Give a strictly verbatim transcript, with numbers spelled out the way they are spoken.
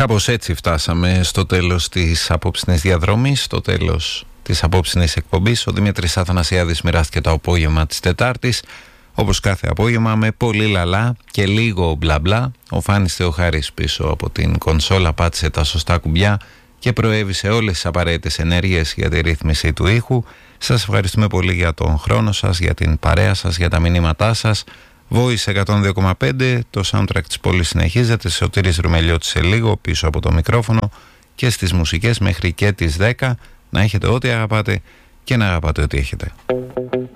Κάπως έτσι φτάσαμε στο τέλος της απόψινης διαδρομής, στο τέλος της απόψινης εκπομπής. Ο Δημήτρης Αθανασιάδης μοιράστηκε το απόγευμα της Τετάρτης, όπως κάθε απόγευμα, με πολύ λαλά και λίγο μπλα μπλα. Ο Φάνης Θεοχάρης πίσω από την κονσόλα πάτησε τα σωστά κουμπιά και προέβησε όλες τις απαραίτητες ενέργειες για τη ρύθμιση του ήχου. Σας ευχαριστούμε πολύ για τον χρόνο σας, για την παρέα σας, για τα μηνύματά σας. Voice εκατόν δύο κόμμα πέντε, το soundtrack της πόλης συνεχίζεται. Σωτήρης Ρουμελιώτης σε λίγο πίσω από το μικρόφωνο και στις μουσικές μέχρι και τις δέκα. Να έχετε ό,τι αγαπάτε και να αγαπάτε ό,τι έχετε.